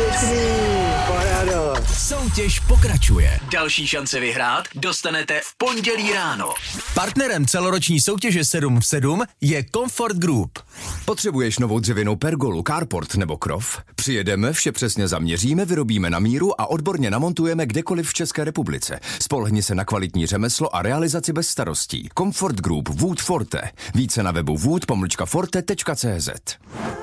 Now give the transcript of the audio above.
Paráda. Soutěž pokračuje. Další šance vyhrát dostanete v pondělí ráno. Partnerem celoroční soutěže 7 v 7 je Comfort Group. Potřebuješ novou dřevěnou pergolu, carport nebo krov? Přijedeme, vše přesně zaměříme, vyrobíme na míru a odborně namontujeme kdekoliv v České republice. Spolehni se na kvalitní řemeslo a realizaci bez starostí. Comfort Group Wood Forte. Více na webu wood-forte.cz.